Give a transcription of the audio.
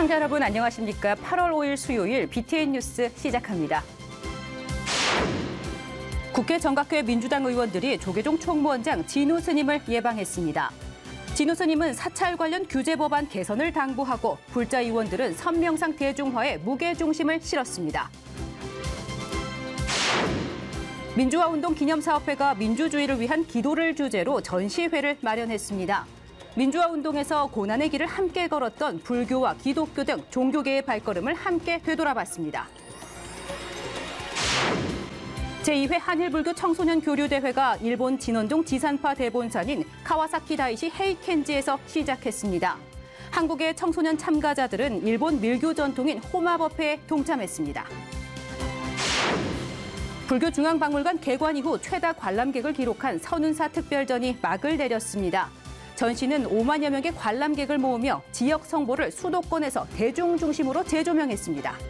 시청자 여러분 안녕하십니까? 8월 5일 수요일 BTN 뉴스 시작합니다. 국회 정각회 민주당 의원들이 조계종 총무원장 진우 스님을 예방했습니다. 진우 스님은 사찰 관련 규제 법안 개선을 당부하고 불자 의원들은 선명상 대중화에 무게중심을 실었습니다. 민주화운동 기념사업회가 민주주의를 위한 기도를 주제로 전시회를 마련했습니다. 민주화운동에서 고난의 길을 함께 걸었던 불교와 기독교 등 종교계의 발걸음을 함께 되돌아봤습니다. 제2회 한일불교 청소년 교류대회가 일본 진원동 지산파 대본산인 카와사키 다이시 헤이켄지에서 시작했습니다. 한국의 청소년 참가자들은 일본 밀교 전통인 호마법회에 동참했습니다. 불교중앙박물관 개관 이후 최다 관람객을 기록한 선운사 특별전이 막을 내렸습니다. 전시는 5만여 명의 관람객을 모으며 지역 성보를 수도권에서 대중 중심으로 재조명했습니다.